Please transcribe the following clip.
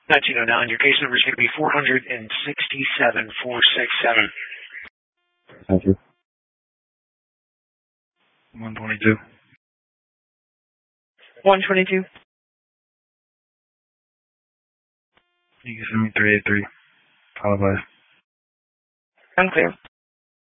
1909. Your case number is going to be 467-467. Thank you. 122. 122. You can send me 383. Apologize. Unclear.